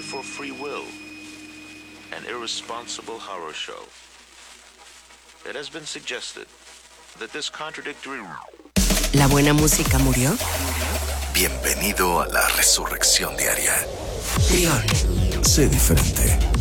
for free will, an irresponsible horror show. It has been suggested that this contradictory... ¿La buena música murió? Bienvenido a la resurrección diaria. Trión. Sé diferente.